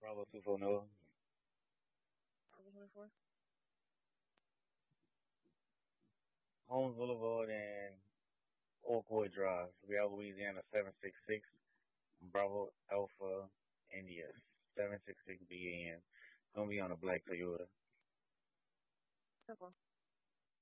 Bravo 24 Noah. Bravo 24. Holmes Boulevard and Oakwood Drive. Real Louisiana 766. Bravo Alpha India 766 BAN. Gonna be on a black Toyota. Purple.